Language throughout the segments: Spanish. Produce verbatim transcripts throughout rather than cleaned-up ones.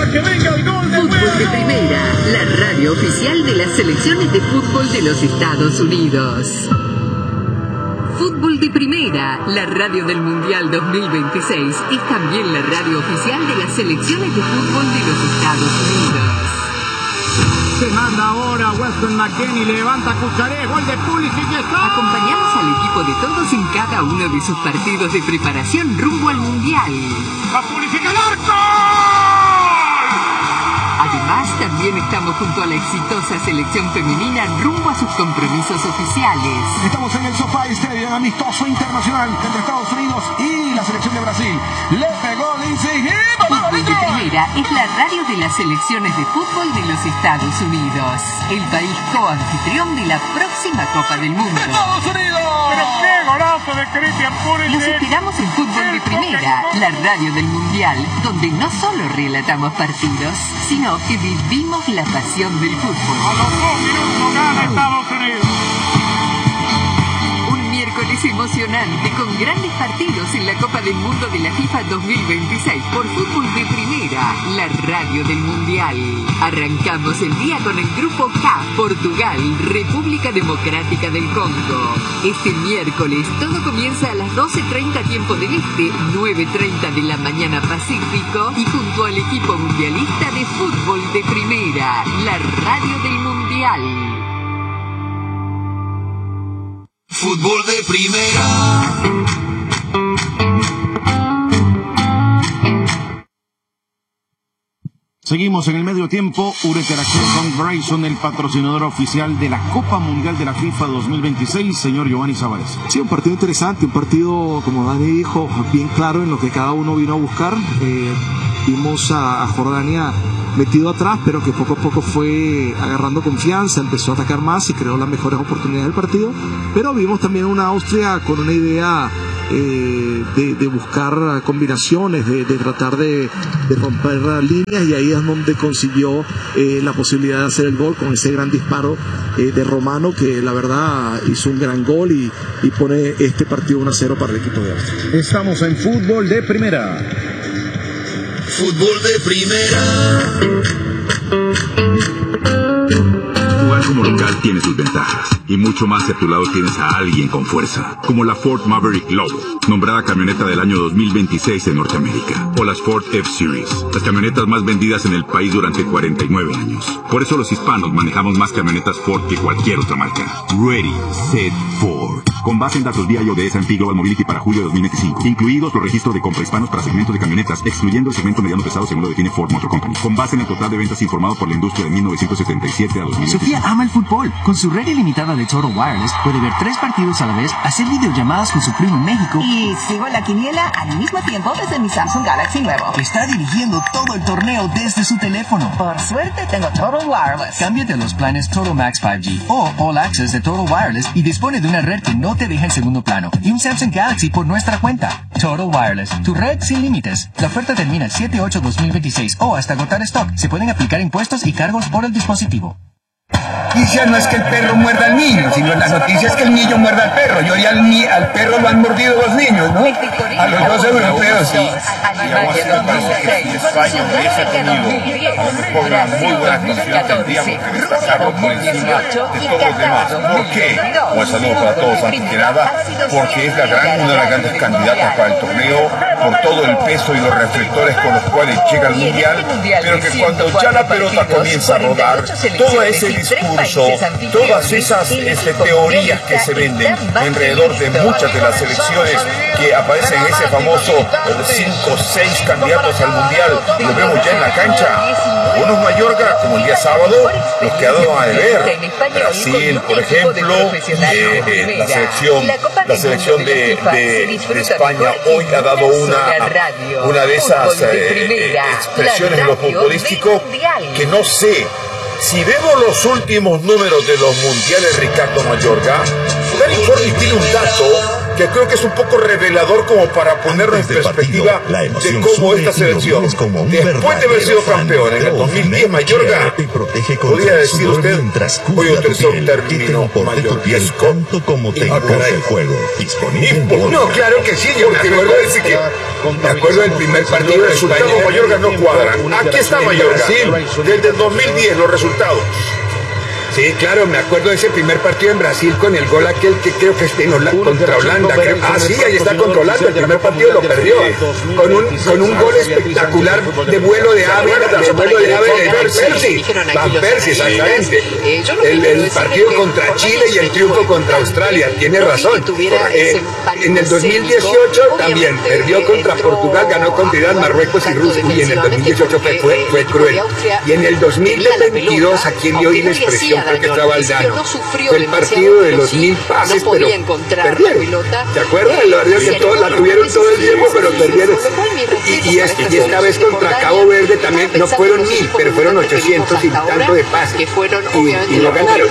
que venga el gol de Fútbol de Primera, la radio oficial de las selecciones de fútbol de los Estados Unidos. Fútbol de Primera, la radio del Mundial dos mil veintiséis, es también la radio oficial de las selecciones de fútbol de los Estados Unidos. Se manda ahora Weston McKennie, levanta Cucharé, gol de Pulisic y está. Acompañamos al equipo de todos en cada uno de sus partidos de preparación rumbo al Mundial. ¡A Pulisic al arco! Además, también estamos junto a la exitosa selección femenina rumbo a sus compromisos oficiales. Estamos en el SoFi Stadium, amistoso internacional entre Estados Unidos y la selección de Brasil. Le pegó Lindsay y Fútbol de Primera es la radio de las selecciones de fútbol de los Estados Unidos, el país coanfitrión de la próxima Copa del Mundo. ¡Estados Unidos! ¡Pero qué golazo de Christian Pulisic! Los esperamos en Fútbol de Primera, la radio del Mundial, donde no solo relatamos partidos, sino que vivimos la pasión del fútbol. A los dos minutos gana Estados Unidos. Un miércoles emocionante con grandes partidos en la Copa del Mundo de la FIFA dos mil veintiséis por Fútbol de Primera, la radio del Mundial. Arrancamos el día con el grupo K, Portugal, República Democrática del Congo. Este miércoles todo comienza a las doce treinta tiempo del Este, nueve treinta de la mañana Pacífico, y junto al equipo mundialista de Fútbol de Primera, la radio del Mundial. Fútbol de Primera. Seguimos en el medio tiempo. Ureteracción con Grayson, el patrocinador oficial de la Copa Mundial de la FIFA dos mil veintiséis, señor Giovanni Sávarez. Sí, un partido interesante, un partido, como Dani dijo, bien claro en lo que cada uno vino a buscar. Eh, vimos a, a Jordania metido atrás, pero que poco a poco fue agarrando confianza, empezó a atacar más y creó las mejores oportunidades del partido. Pero vimos también una Austria con una idea eh, de, de buscar combinaciones, de, de tratar de, de romper líneas, y ahí es donde consiguió eh, la posibilidad de hacer el gol con ese gran disparo eh, de Romano, que la verdad hizo un gran gol y, y pone este partido uno a cero para el equipo de Austria. Estamos en Fútbol de Primera. Fútbol de Primera. Jugar como local tiene sus ventajas, y mucho más si a tu lado tienes a alguien con fuerza, como la Ford Maverick Lobo, nombrada camioneta del año dos mil veintiséis en Norteamérica, o las Ford F-Series, las camionetas más vendidas en el país durante cuarenta y nueve años. Por eso los hispanos manejamos más camionetas Ford que cualquier otra marca. Ready, Set, Ford. Con base en datos D I O de S and P Global Mobility para julio de dos mil veinticinco, incluidos los registros de compra hispanos para segmentos de camionetas, excluyendo el segmento mediano pesado según lo define Ford Motor Company. Con base en el total de ventas informado por la industria de mil novecientos setenta y siete a dos mil veinticinco. Sofía ama el fútbol. Con su red ilimitada de Total Wireless puede ver tres partidos a la vez, hacer videollamadas con su primo en México y sigo la quiniela al mismo tiempo desde mi Samsung Galaxy nuevo. Está dirigiendo todo el torneo desde su teléfono. Por suerte tengo Total Wireless. Cámbiate a los planes Total Max cinco G o All Access de Total Wireless y dispone de una red que no te deja en segundo plano y un Samsung Galaxy por nuestra cuenta. Total Wireless, tu red sin límites. La oferta termina el siete ocho dos mil veintiséis o hasta agotar stock. Se pueden aplicar impuestos y cargos por el dispositivo. Noticia no es que el perro muerda al niño, sino la noticia es que el niño muerda al perro. Yo ya al, ni al perro lo han mordido los niños, ¿no? A los dos europeos, sí. Y aún así me parece que si España hubiese tenido una muy buena actuación, tendríamos que destacarlo por encima de todos los demás. ¿Por qué? Un saludo para todos antes que nada, porque es la gran, una de las grandes candidatas para el torneo, por todo el peso y los reflectores con los cuales llega al Mundial, pero que cuando ya la pelota comienza a rodar, todo ese discurso, todas esas este, teorías que se venden alrededor de muchas de las selecciones que aparecen en ese famoso cinco o seis candidatos al Mundial, lo vemos ya en la cancha. Unos Mallorca, como el día sábado, los que ha dado a deber. Brasil, por ejemplo, eh, eh, la selección, la selección de, de, de España hoy ha dado una, una de esas eh, expresiones en lo futbolístico que no sé. Si vemos los últimos números de los mundiales, Ricardo Mayorga, Dani Cordy tiene un dato que creo que es un poco revelador como para ponerlo en perspectiva de cómo esta selección, después de haber sido campeón en el dos mil diez Mayorga, podría decir usted, hoy utilizó un término mayorguesco. Ah, caray. No, claro que sí, yo me acuerdo, de que, me acuerdo del primer partido de España. Resultados Mayorga no cuadran. Aquí está Mayorga, desde el dos mil diez los resultados. Sí, claro, me acuerdo de ese primer partido en Brasil con el gol aquel que creo que es en Hola- contra Holanda. Creo. Ah, sí, ahí está contra Holanda. El primer partido lo perdió. Con un, con un gol espectacular de vuelo de ave, de vuelo de ave de Van Persie. Van Persie, exactamente. El, el partido contra Chile y el triunfo contra Australia. Tiene razón. Eh, en el dos mil dieciocho también perdió contra Portugal, ganó contra Irán, Marruecos y Rusia. Y en el dos mil dieciocho fue, fue, fue cruel. Y en el dos mil veintidós, a quien le oí la expresión, creo que estaba Aldano, fue el partido de los mil pases, pero perdieron. ¿Te acuerdas? La verdad es que todos la tuvieron todo el tiempo, pero perdieron. Y, y, es, y esta vez contra Cabo Verde también, no fueron mil, pero fueron ochocientos y tanto de pases. Y, y lo ganaron.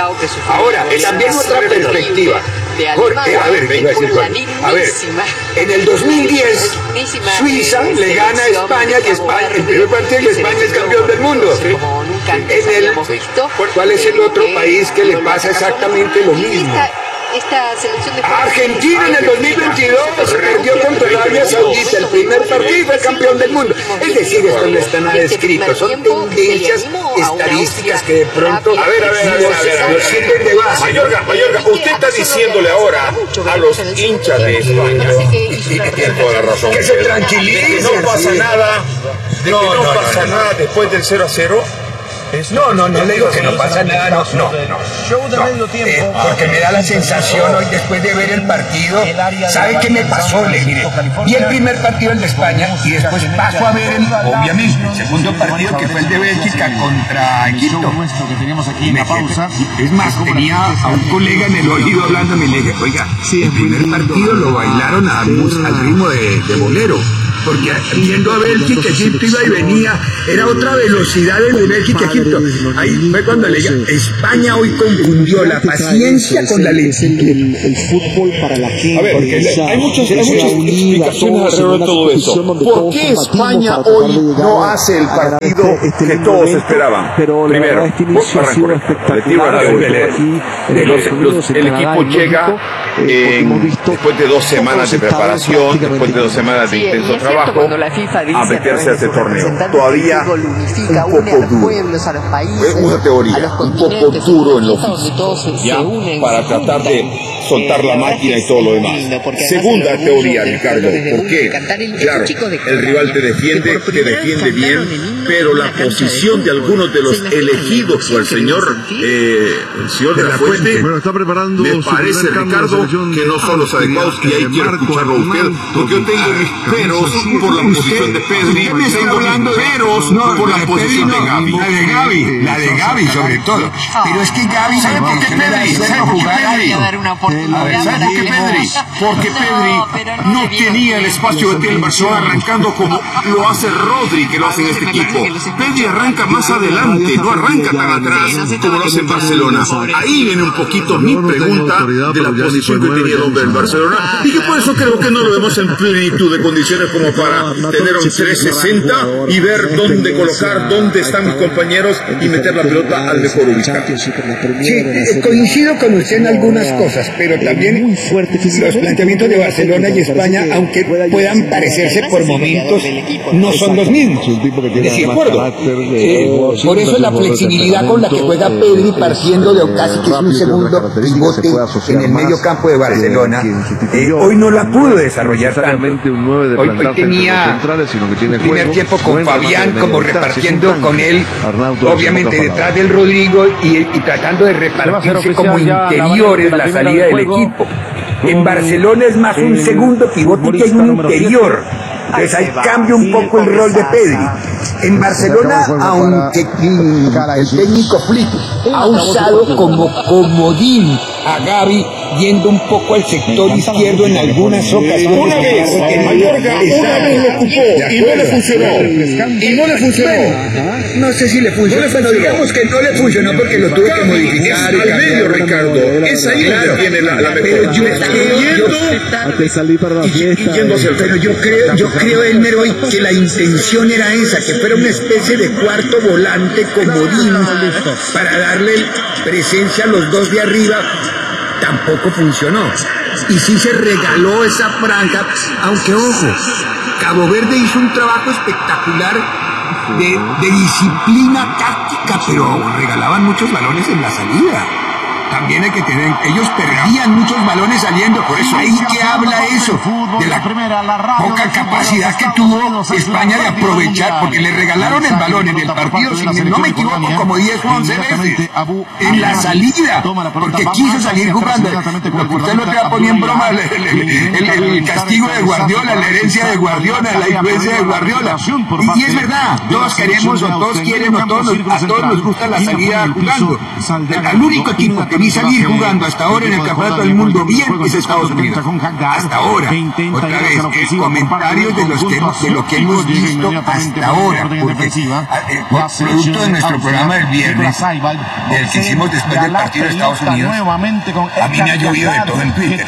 Ahora, también otra perspectiva. Jorge, a ver, venga a decir, a ver, en el dos mil diez, Suiza le gana a España y España, el primer partido y España es campeón del mundo. En el, ¿cuál es el otro país que le pasa exactamente lo mismo? Esta selección de Argentina en el dos mil veintidós perdió contra Arabia Saudita el primer partido y fue campeón del mundo. Es decir, esto no está nada escrito, son tendencias estadísticas que de pronto A ver, a ver, a ver, a ver, a ver. nos sirven de base. Mayorga, Mayorga, usted está diciéndole ahora a los hinchas de España, y tiene toda la razón, que se tranquilicen, de que no pasa sí. nada, de que No, no, no, pasa no, no. nada después del cero a cero. No, no, no le digo que no pasa nada, no, no, no. Show de medio tiempo. Eh, porque me da la sensación hoy, después de ver el partido, ¿sabe qué me pasó? Le diré. Vi el primer partido, el de España, y después paso a ver, el, obviamente, el segundo partido, que fue el de Bélgica contra Egipto. que teníamos aquí en la pausa. Es más, tenía a un colega en el oído hablando, me le dije, oiga, el primer partido lo bailaron a mus- al ritmo de, de bolero. Porque viendo a Bélgica, Egipto iba y venía, era otra velocidad de Bélgica, Egipto. Ahí fue cuando leía, España hoy confundió la paciencia con la lentitud. El, el fútbol para la gente. A ver, porque hay muchas, hay muchas explicaciones alrededor de todo eso. ¿Por qué España hoy no hace el partido que todos esperaban? Primero, el equipo llega en, después de dos semanas de preparación, después de dos semanas de intenso trabajo, a meterse a este torneo. Todavía un poco duro. Es una teoría, un poco duro en lo físico, ya, para tratar de soltar la máquina y todo lo demás. Segunda teoría, Ricardo, ¿por qué? Claro, el rival te defiende, te defiende bien, pero la posición de algunos de los elegidos por el señor, eh, el señor de la Fuente, Bueno, está preparando me su parece, primer cambio de Ricardo, selección que de no son los Austria, adecuados, y ahí de quiero Marco escucharlo a usted, Armando porque yo tengo mis peros por la posición de Pedri, ¿Qué me está tengo hablando mis de peros no, por la de posición Pedri de no, Gavi. La de Gavi, la de Gavi sobre todo. Pero es que Gavi, ¿sabe por qué Pedri? ¿Sabe por qué Pedri? dar una oportunidad ¿Sabes por qué Pedri? Porque Pedri no tenía el espacio que tiene el Barcelona arrancando como lo hace Rodri, que lo hace en este equipo. Pedri arranca más adelante, no arranca tan atrás como lo hace en Barcelona. Ahí viene un poquito mi pregunta de la posición que tenía el hombre del Barcelona, y que por eso creo que no lo vemos en plenitud de condiciones como para tener un trescientos sesenta y ver dónde colocar, dónde están mis compañeros y meter la pelota al mejor ubicado. Sí, eh, coincido con usted en algunas cosas, pero también los planteamientos de Barcelona y España, aunque puedan parecerse por momentos, no son los mismos. ¿De acuerdo? Eh, por eso la flexibilidad con la que juega Pedri partiendo de casi que es un segundo pivote en el medio campo de Barcelona, eh, hoy no la pudo desarrollar tanto. Hoy, hoy tenía el primer tiempo con Fabián como repartiendo con él, obviamente detrás del Rodrigo y, y tratando de repartirse como interiores la salida del equipo. En Barcelona es más un segundo pivote que hay un interior. Entonces ahí cambia un poco el rol de Pedri. En Barcelona, aunque el técnico Flick ha usado como comodín a Gavi, yendo un poco al sector izquierdo en algunas ocasiones. Una vez, Mayorga, una vez lo ocupó y no le funcionó. Y no le funcionó. No sé si le funcionó, pero digamos que no le funcionó porque lo tuve que modificar. Al medio, Ricardo. Es ahí donde tiene la, la mejor. Pero yo creo, A que salí para la fiesta. pero yo creo, yo creo, Elmer, hoy que la intención era esa, que fuera una especie de cuarto volante comodín para darle presencia a los dos de arriba. Tampoco funcionó. Y sí se regaló esa franja, aunque ojo, Cabo Verde hizo un trabajo espectacular de, de disciplina táctica, pero regalaban muchos balones en la salida. También hay que tener, ellos perdían muchos balones saliendo, por eso ahí que habla eso, de la poca capacidad que tuvo España de aprovechar, porque le regalaron el balón en el partido, si no me equivoco, como diez o once veces, en la salida, porque quiso salir jugando. Usted no te va a poner en broma el, el, el, el castigo de Guardiola, la herencia de Guardiola, la influencia de Guardiola. Y, y es verdad, todos queremos, o todos quieren, o todos nos, a todos nos gusta la salida jugando. Al único equipo que vi salir jugando hasta ahora en el Campeonato del Mundo bien es Estados Unidos. Hasta ahora. Otra vez, eh, comentarios de, los que, de lo que hemos visto hasta ahora. Porque, eh, producto de nuestro programa del viernes, el que hicimos después del partido de Estados Unidos, a mí me ha llovido de todo en Twitter.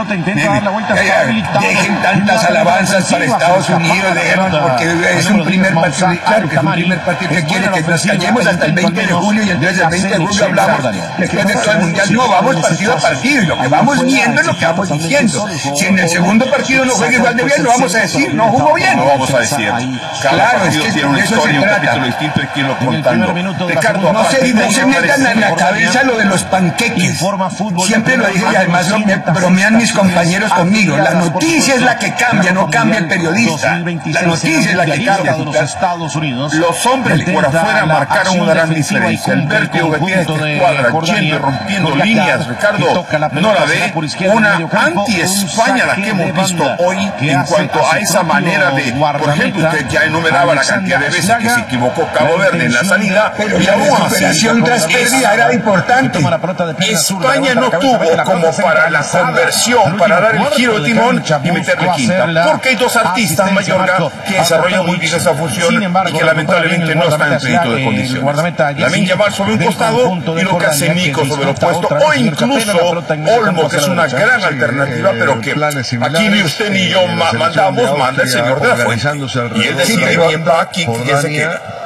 Dejen tantas alabanzas para Estados Unidos, dejen, porque es un primer partido. Claro que es un primer partido que quiere que nos callemos hasta el veinte de julio y entonces el veinte de julio hablamos después de todo el mundial. No, vamos partido a partido y lo que vamos viendo es lo que vamos diciendo. Si en el segundo partido no juega igual de bien, lo vamos a decir, no jugó bien. No vamos a decir. Claro, es que tiene una historia, un capítulo distinto y quién lo contando. Ricardo, no se, no se metan en la cabeza lo de los panqueques. Siempre lo dije y además lo, me bromean mis compañeros conmigo. La noticia es la que cambia, no cambia el periodista. La noticia es la que cambia. Los hombres por afuera marcaron una gran diferencia. El vértigo que tiene esta escuadra yendo y rompiendo líneas, Ricardo, no la ve. Una anti-España la que hemos visto hoy en cuanto a esa manera de, por ejemplo, usted ya enumeraba la cantidad de veces que se equivocó Cabo Verde en la salida, pero y aún así, tras pérdida era importante. España no tuvo como para la conversión, para dar el giro de timón y meterle quinta, porque hay dos artistas, Mayorga, que desarrollan muy bien esa función y que lamentablemente no están en plenitud de condiciones. Lamine Yamal sobre un costado y lo que hace Nico sobre el opuesto, o incluso Olmo, que es una gran alternativa, pero que aquí ni usted ni yo mandamos, manda el señor de la Fuente. Y él decía, bien va aquí, fíjese que